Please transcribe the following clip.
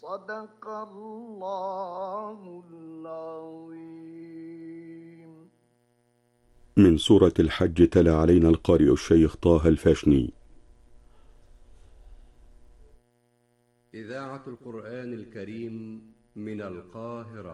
صدق الله العظيم. من سورة الحج تلا علينا القارئ الشيخ طه الفاشني. إذاعة القرآن الكريم من القاهرة.